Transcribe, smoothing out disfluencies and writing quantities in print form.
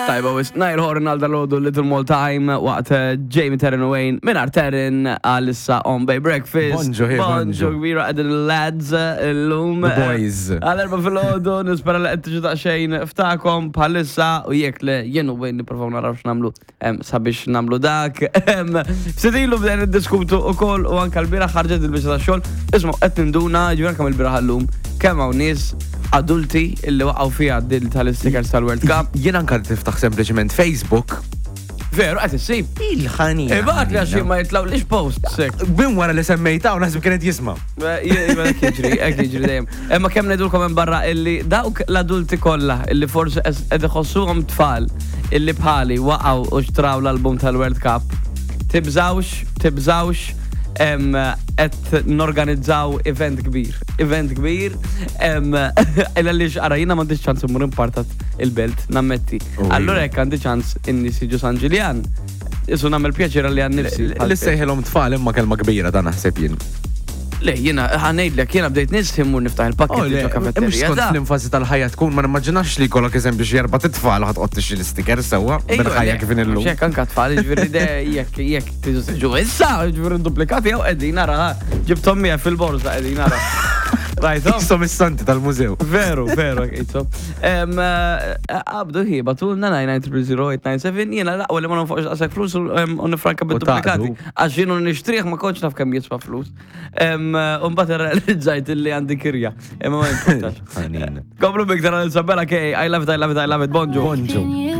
Tajba, wis Nile Horn għal dal-ħodu Little More Time waqt Jamie Terran u Wayne minar Terran għal-issa On Bay Breakfast. Bonġo kbira għedin l-lads l-lum. The boys. Għal-erba fil-ħodu nispera li għedtiġu daqxejn ftakom bħal-issa u jek li jenu Wayne niprofaw narawx namlu sabiex namlu dak. F'sedilu b'den id-diskutu u koll u anka l-bira ħarġet il-bieċa ta' xol. Ismu, għed ninduna ġivran kam il-bira ħallum kemm hawn nies adulti illi waqgħu fiha d-dil tal-stickers tal-World Cup. Jien anka tiftaħ sempliċement Facebook. Veru, qed issib. Il-ħanija. Ibgħat li għax ma jitlawlix post. Bin wara li semmejta u naħseb kienet jisma'. Hekk jiġri dejjem. Imma kemm ngħidulkom hemm barra illi dawk l-adulti kollha illi forsi qed iħossuhom tfal illi bħali waqgħu u xtraw l-album tal-World Cup. Tibżawx qed norganizzaw event kbir illa li xara jiena m'għandix ċans immur impartat il-belt nammetti. Allura hekk għandi ċans inni siġu San Ġiljan. Isu nagħmel pjaċir li għan nifsi. Li sejħilhom tfal imma kelma kbira dan naħseb jien. Le, jiena ħanejdlek, jiena bdejt nisimur niftaħ il-pakket ta' kafetterija. Mux l-infasi tal-ħajja tkun, ma nimmaġinax li kollok eżempju xi erba' titfal ħatqotti xi l-sticker sewwa bil-ħajja kif inillu. Xek anka tfal, ġifieri jekk tiġu issa, ġifieri duplikati jew qegħdin nara, ġibthom miegħek fil-borsa qegħdin nara. Rajtom? Isom is-santi tal-mużew. Veru, isom. Abdu ħiba tulna 9900897 jiena laqwa li ma nfuqx daqshekk flus u nifranka bid-duplikati. Għax jienu nixtrih ma kontx naf kemm jiswa flus. Mbagħad irrealizzajt li għandi kirja. Imma ma importax. Komplu biktar għal Isabella Kej, I love it, bonġu. Bonġu.